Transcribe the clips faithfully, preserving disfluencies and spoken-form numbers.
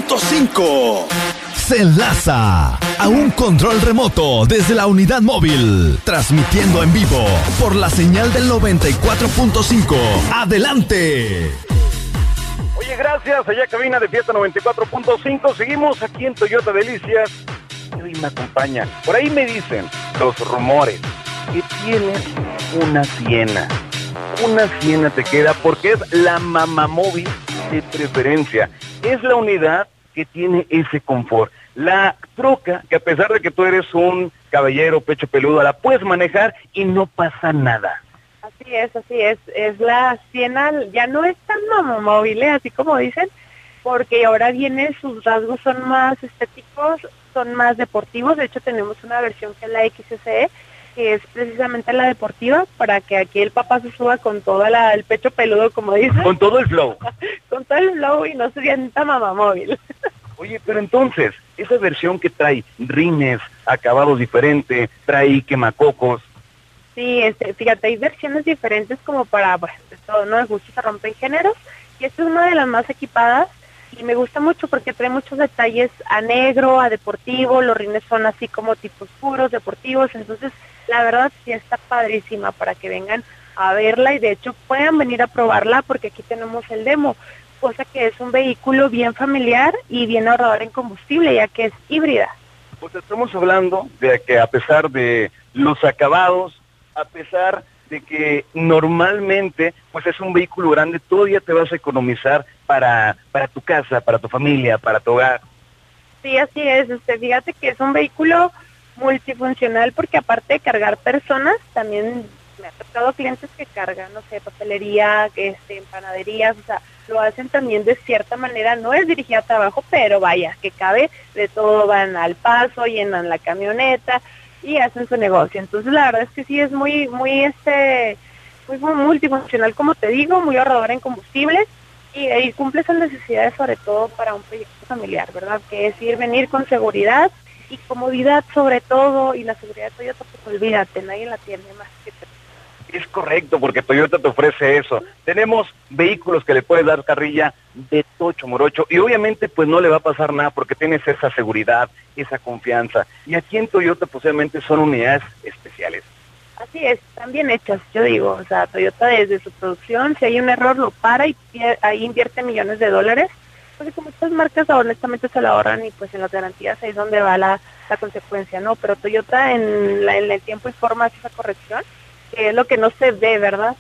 punto cinco. Se enlaza a un control remoto desde la unidad móvil, transmitiendo en vivo por la señal del noventa y cuatro punto cinco. ¡Adelante! Oye, gracias, allá cabina de Fiesta noventa y cuatro punto cinco. Seguimos aquí en Toyota Delicias. Y hoy me acompaña. Por ahí me dicen los rumores que tienes una Siena. Una Siena te queda porque es la mamamóvil de preferencia. Es la unidad que tiene ese confort. La troca, que a pesar de que tú eres un caballero pecho peludo, la puedes manejar y no pasa nada. Así es, así es. Es la Siena, ya no es tan mamamóvil, ¿eh? Así como dicen, porque ahora viene, sus rasgos son más estéticos, son más deportivos. De hecho, tenemos una versión que es la X S E, que es precisamente la deportiva, para que aquí el papá se suba con todo la, el pecho peludo, como dicen. Con todo el flow. Con todo el flow y no se sienta mamamóvil. Oye, pero entonces, esa versión que trae rines, acabados diferentes, trae quemacocos. Sí, este, fíjate, hay versiones diferentes como para, bueno, de todo, ¿no? El gusto se rompe en géneros, y esta es una de las más equipadas, y me gusta mucho porque trae muchos detalles a negro, a deportivo, los rines son así como tipos puros, deportivos, entonces la verdad sí está padrísima para que vengan a verla, y de hecho puedan venir a probarla porque aquí tenemos el demo, cosa que es un vehículo bien familiar y bien ahorrador en combustible, ya que es híbrida. Pues estamos hablando de que a pesar de los acabados, a pesar de que normalmente pues es un vehículo grande, todavía te vas a economizar para, para tu casa, para tu familia, para tu hogar. Sí, así es. Este, fíjate que es un vehículo multifuncional porque aparte de cargar personas, también me ha tocado clientes que cargan, no sé, papelería, este, panaderías, o sea, lo hacen también de cierta manera, no es dirigida a trabajo, pero vaya, que cabe de todo, van al paso, llenan la camioneta y hacen su negocio. Entonces la verdad es que sí es muy, muy este, muy multifuncional, como te digo, muy ahorrador en combustibles y, y cumple esas necesidades sobre todo para un proyecto familiar, ¿verdad? Que es ir, venir con seguridad y comodidad sobre todo, y la seguridad de Toyota, pues olvídate, nadie la tiene más que te. Es correcto, porque Toyota te ofrece eso. Tenemos vehículos que le puedes dar carrilla de tocho morocho y obviamente pues no le va a pasar nada porque tienes esa seguridad, esa confianza. Y aquí en Toyota posiblemente son unidades especiales. Así es, están bien hechas, yo digo. O sea, Toyota desde su producción, si hay un error lo para y ahí invierte millones de dólares. Pues como estas marcas honestamente se lo ahorran y pues en las garantías ahí es donde va la, la consecuencia, ¿no? Pero Toyota en, la, en el tiempo y forma hace esa corrección, que es lo que no se ve, ¿verdad?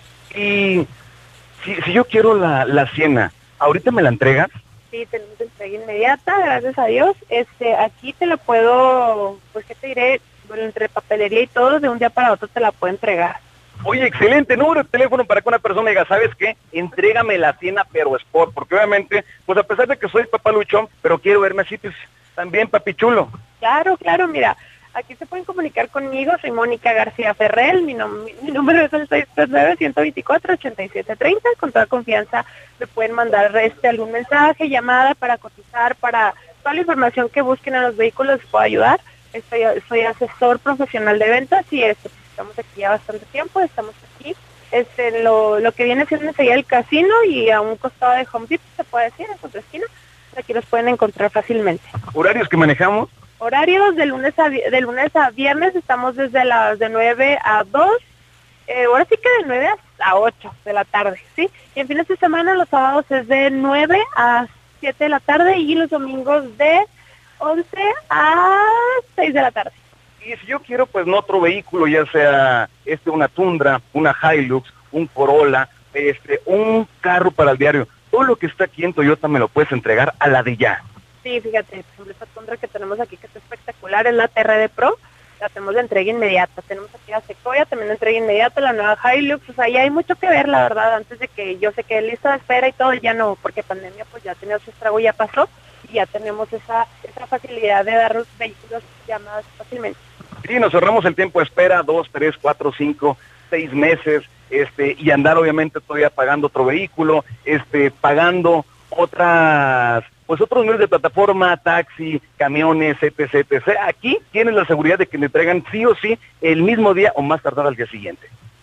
Y si, si yo quiero la, la Siena, ¿ahorita me la entregas? Sí, tenemos entrega inmediata, gracias a Dios. Este, aquí te la puedo, pues qué te diré, bueno, entre papelería y todo, de un día para otro te la puedo entregar. Oye, excelente número de teléfono para que una persona diga, ¿sabes qué? Entrégame la Siena, pero Sport, porque obviamente, pues a pesar de que soy papá luchón, pero quiero verme así, pues también papi chulo. Claro, claro, mira. Aquí se pueden comunicar conmigo, soy Mónica García Ferrell, mi, nom mi, mi número es el seis tres nueve, uno dos cuatro, ocho siete tres cero, con toda confianza me pueden mandar este algún mensaje, llamada para cotizar, para toda la información que busquen en los vehículos, les puedo ayudar. Estoy, soy asesor profesional de ventas y este, estamos aquí ya bastante tiempo, estamos aquí, este, lo, lo que viene siendo enseguida el casino y a un costado de Home Depot, se puede decir, en su esquina, aquí los pueden encontrar fácilmente. ¿Horarios que manejamos? Horarios de lunes a de lunes a viernes, estamos desde las de nueve a dos, eh, ahora sí que de nueve a ocho de la tarde, ¿sí? Y en fines de semana los sábados es de nueve a siete de la tarde y los domingos de once a seis de la tarde. Y si yo quiero pues no otro vehículo, ya sea este una Tundra, una Hilux, un Corolla, este un carro para el diario, todo lo que está aquí en Toyota me lo puedes entregar a la de ya. Sí, fíjate, por ejemplo, esta Tundra que tenemos aquí que está espectacular, es la T R D Pro, la tenemos de entrega inmediata. Tenemos aquí la Sequoia, también de entrega inmediata, la nueva Hilux, o sea, ya hay mucho que ver, la verdad, antes de que yo sé que lista de espera y todo, ya no, porque pandemia pues ya tenía su estrago, ya pasó, y ya tenemos esa, esa facilidad de dar los vehículos ya más fácilmente. Sí, nos ahorramos el tiempo de espera, dos, tres, cuatro, cinco, seis meses, este, y andar obviamente todavía pagando otro vehículo, este, pagando otras, pues otros medios de plataforma, taxi, camiones, etc, etcétera. Aquí tienes la seguridad de que le entregan sí o sí el mismo día o más tardar al día siguiente.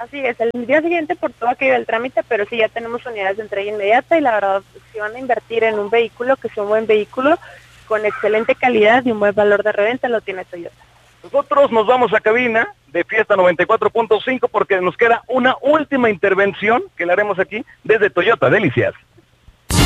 Así es, el día siguiente por todo aquello del trámite, pero sí ya tenemos unidades de entrega inmediata y la verdad, si van a invertir en un vehículo, que sea un buen vehículo, con excelente calidad y un buen valor de reventa, lo tiene Toyota. Nosotros nos vamos a cabina de Fiesta noventa y cuatro punto cinco porque nos queda una última intervención que la haremos aquí desde Toyota Delicias.